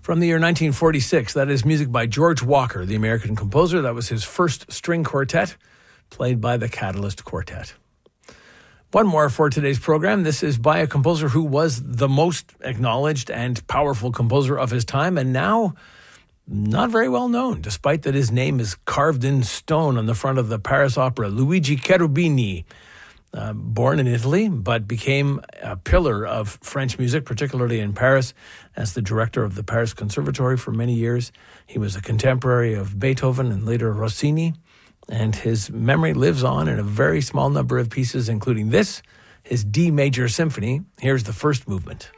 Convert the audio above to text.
From the year 1946, that is music by George Walker, the American composer. That was his first string quartet, played by the Catalyst Quartet. One more for today's program. This is by a composer who was the most acknowledged and powerful composer of his time, and now not very well known, despite that his name is carved in stone on the front of the Paris Opera. Luigi Cherubini, born in Italy, but became a pillar of French music, particularly in Paris, as the director of the Paris Conservatory for many years. He was a contemporary of Beethoven and later Rossini, and his memory lives on in a very small number of pieces, including this, his D major symphony. Here's the first movement.